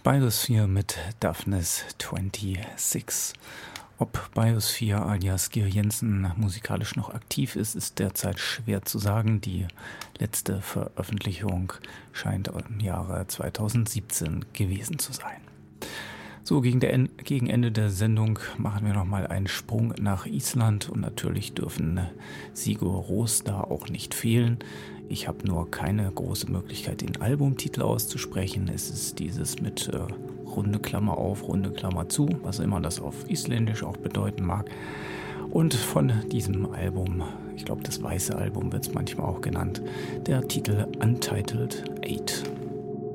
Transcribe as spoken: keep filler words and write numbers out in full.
Biosphere mit Daphnis sechsundzwanzig. Ob Biosphere alias Georg Jensen musikalisch noch aktiv ist, ist derzeit schwer zu sagen. Die letzte Veröffentlichung scheint im Jahre zweitausendsiebzehn gewesen zu sein. So, gegen, der, gegen Ende der Sendung machen wir nochmal einen Sprung nach Island und natürlich dürfen Sigur Rós da auch nicht fehlen. Ich habe nur keine große Möglichkeit, den Albumtitel auszusprechen. Es ist dieses mit äh, runde Klammer auf, runde Klammer zu, was immer das auf Isländisch auch bedeuten mag. Und von diesem Album, ich glaube das weiße Album wird es manchmal auch genannt, der Titel Untitled Eight.